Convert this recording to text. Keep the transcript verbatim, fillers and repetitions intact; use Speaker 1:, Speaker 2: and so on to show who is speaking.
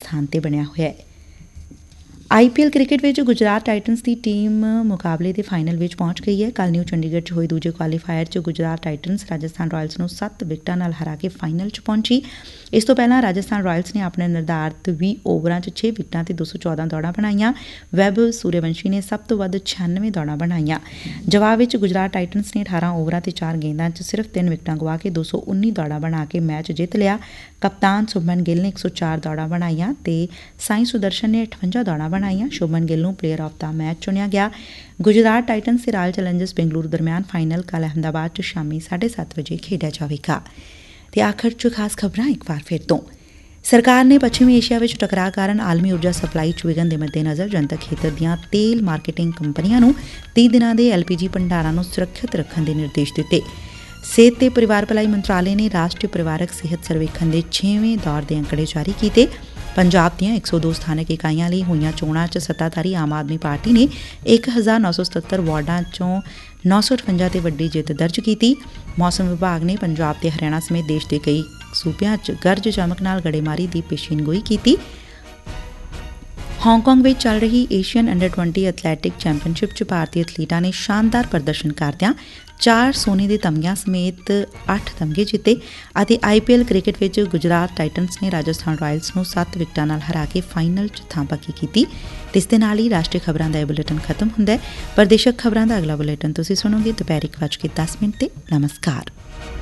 Speaker 1: ਸਥਾਨ ਤੇ ਬਣਿਆ ਹੋਇਆ ਹੈ। ਆਈ ਪੀ ਐਲ ਕ੍ਰਿਕਟ ਵਿੱਚ ਗੁਜਰਾਤ ਟਾਈਟਨਸ ਦੀ ਟੀਮ ਮੁਕਾਬਲੇ ਦੇ ਫਾਈਨਲ ਵਿੱਚ ਪਹੁੰਚ ਗਈ ਹੈ। ਕੱਲ੍ਹ ਨਿਊ ਚੰਡੀਗੜ੍ਹ 'ਚ ਹੋਏ ਦੂਜੇ ਕੁਆਲੀਫਾਇਰ 'ਚ ਗੁਜਰਾਤ ਟਾਈਟਨਸ ਰਾਜਸਥਾਨ ਰਾਇਲਸ ਨੂੰ ਸੱਤ ਵਿਕਟਾਂ ਨਾਲ ਹਰਾ ਕੇ ਫਾਈਨਲ 'ਚ ਪਹੁੰਚੀ। ਇਸ ਤੋਂ ਪਹਿਲਾਂ ਰਾਜਸਥਾਨ ਰਾਇਲਸ ਨੇ ਆਪਣੇ ਨਿਰਧਾਰਤ ਵੀਹ ਓਵਰਾਂ 'ਚ ਛੇ ਵਿਕਟਾਂ ਤੇ ਦੋ ਸੌ ਚੌਦਾਂ ਦੌੜਾਂ ਬਣਾਈਆਂ। ਵੈਭਵ ਸੂਰਯਵੰਸ਼ੀ ਨੇ ਸਭ ਤੋਂ ਵੱਧ ਛਿਆਨਵੇਂ ਦੌੜਾਂ ਬਣਾਈਆਂ। ਜਵਾਬ ਵਿੱਚ ਗੁਜਰਾਤ ਟਾਈਟਨਸ ਨੇ ਅਠਾਰਾਂ ਓਵਰਾਂ ਤੇ ਚਾਰ ਗੇਂਦਾਂ 'ਚ ਸਿਰਫ ਤਿੰਨ ਵਿਕਟਾਂ ਗਵਾ ਕੇ ਦੋ ਸੌ ਉੱਨੀ ਦੌੜਾਂ ਬਣਾ ਕੇ ਮੈਚ ਜਿੱਤ ਲਿਆ। ਕਪਤਾਨ ਸ਼ੁਭਮਨ ਗਿੱਲ ਨੇ ਇੱਕ ਸੌ ਚਾਰ ਦੌੜਾਂ ਬਣਾਈਆਂ ਤੇ ਸਾਈ ਸੁਦਰਸ਼ਨ ਨੇ ਅਠਵੰਜਾ ਦੌੜਾਂ ਬਣਾਈਆਂ। ਸ਼ੁਭਮਨ ਗਿੱਲ ਨੂੰ ਪਲੇਅਰ ਆਫ ਦਾ ਮੈਚ ਚੁਣਿਆ ਗਿਆ। ਗੁਜਰਾਤ ਟਾਈਟਨਸ ਤੇ ਰਾਇਲ ਚੈਲੰਜਰਸ ਬੈਂਗਲੁਰੂ ਦਰਮਿਆਨ ਫਾਈਨਲ ਕੱਲ੍ਹ ਅਹਿਮਦਾਬਾਦ 'ਚ ਸ਼ਾਮੀ ਸਾਢੇ ਸੱਤ ਵਜੇ ਖੇਡਿਆ ਜਾਵੇਗਾ। ਤੇ ਆਖਰ 'ਚ ਖਾਸ ਖਬਰਾਂ ਇੱਕ ਵਾਰ ਫਿਰ ਤੋਂ। ਸਰਕਾਰ ਨੇ ਪੱਛਮੀ ਏਸ਼ੀਆ ਵਿੱਚ ਟਕਰਾਅ ਕਾਰਨ ਆਲਮੀ ਊਰਜਾ ਸਪਲਾਈ 'ਚ ਵਿਘਨ ਦੇ ਮੱਦੇਨਜ਼ਰ ਜਨਤਕ ਖੇਤਰ ਦੀਆਂ ਤੇਲ ਮਾਰਕੀਟਿੰਗ ਕੰਪਨੀਆਂ ਨੂੰ ਤੀਹ ਦਿਨਾਂ ਦੇ ਐਲ ਪੀ ਜੀ ਭੰਡਾਰਾਂ ਨੂੰ ਸੁਰੱਖਿਅਤ ਰੱਖਣ ਦੇ ਨਿਰਦੇਸ਼ ਦਿੱਤੇ। ਸਿਹਤ ਤੇ ਪਰਿਵਾਰ ਭਲਾਈ ਮੰਤਰਾਲੇ ਨੇ ਰਾਸ਼ਟਰੀ ਪਰਿਵਾਰਕ ਸਿਹਤ ਸਰਵੇਖਣ ਦੇ ਛੇਵੇਂ ਦੌਰ ਦੇ ਅੰਕੜੇ ਜਾਰੀ ਕੀਤੇ। ਪੰਜਾਬ ਦੀਆਂ ਇੱਕ ਸੌ ਦੋ ਸਥਾਨਕ ਇਕਾਈਆਂ ਲਈ ਹੋਈਆਂ ਚੋਣਾਂ 'ਚ ਸੱਤਾਧਾਰੀ ਆਮ ਆਦਮੀ ਪਾਰਟੀ ਨੇ ਇੱਕ ਹਜ਼ਾਰ ਨੌ ਸੌ ਸਤੱਤਰ ਵਾਰਡਾਂ 'ਚੋਂ ਨੌ ਸੌ ਅਠਵੰਜਾ ਤੇ ਵੱਡੀ ਜਿੱਤ ਦਰਜ ਕੀਤੀ। ਮੌਸਮ ਵਿਭਾਗ ਨੇ ਪੰਜਾਬ ਤੇ ਹਰਿਆਣਾ ਸਮੇਤ ਦੇਸ਼ ਦੇ ਕਈ ਸੂਬਿਆਂ 'ਚ ਗਰਜ ਚਮਕ ਨਾਲ ਗੜੇਮਾਰੀ ਦੀ ਪੇਸ਼ੀਨਗੋਈ ਕੀਤੀ। ਹਾਂਗਕਾਂਗ ਵਿੱਚ ਚੱਲ ਰਹੀ ਏਸ਼ੀਅਨ ਅੰਡਰ ਵੀਹ ਐਥਲੈਟਿਕ ਚੈਂਪੀਅਨਸ਼ਿਪ 'ਚ ਭਾਰਤੀ ਐਥਲੀਟਾਂ ਨੇ ਸ਼ਾਨਦਾਰ ਪ੍ਰਦਰਸ਼ਨ ਕਰਦਿਆਂ ਚਾਰ ਸੋਨੇ ਦੇ ਤਮਗਿਆਂ ਸਮੇਤ ਅੱਠ ਤਮਗੇ ਜਿੱਤੇ ਅਤੇ ਆਈ ਪੀ ਐਲ ਕ੍ਰਿਕਟ ਵਿੱਚ ਗੁਜਰਾਤ ਟਾਈਟਨਸ ਨੇ ਰਾਜਸਥਾਨ ਰਾਇਲਸ ਨੂੰ ਸੱਤ ਵਿਕਟਾਂ ਨਾਲ ਹਰਾ ਕੇ ਫਾਈਨਲ 'ਚ ਥਾਂ ਪੱਕੀ ਕੀਤੀ। ਇਸ ਦੇ ਨਾਲ ਹੀ ਰਾਸ਼ਟਰੀ ਖਬਰਾਂ ਦਾ ਇਹ ਬੁਲੇਟਿਨ ਖਤਮ ਹੁੰਦਾ ਹੈ। ਪ੍ਰਦੇਸ਼ਕ ਖਬਰਾਂ ਦਾ ਅਗਲਾ ਬੁਲੇਟਿਨ ਤੁਸੀਂ ਸੁਣੋਗੇ ਦੁਪਹਿਰ ਇੱਕ ਵੱਜ ਕੇ ਦਸ ਮਿੰਟ ਤੇ। ਨਮਸਕਾਰ।